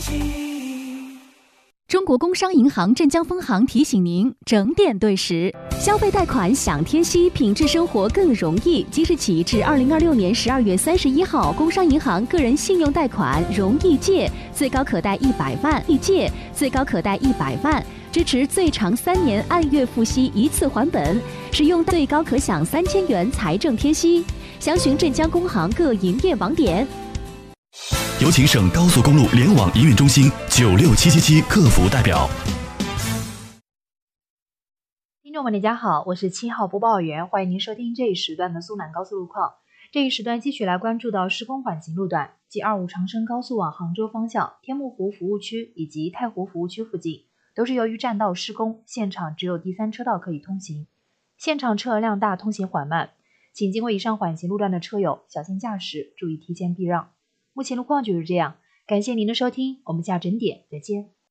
中国工商银行镇江分行提醒您整点对时，消费贷款享贴息，品质生活更容易。即日起至2026年12月31号，工商银行个人信用贷款容易借最高可贷100万，易借最高可贷100万，支持最长3年按月付息一次还本，使用最高可享3000元财政贴息。详询镇江工行各营业网点。 有请省高速公路联网营运中心96777客服代表。 听众们，大家好，我是7号播报员，欢迎您收听这一时段的苏南高速路况。这一时段继续来关注到施工缓行路段，即25长深高速往杭州方向天目湖服务区以及太湖服务区附近，都是由于占道施工，现场只有第3车道可以通行，现场车辆大，通行缓慢，请经过以上缓行路段的车友小心驾驶，注意提前避让。目前路况就是这样，感谢您的收听，我们下整点再见。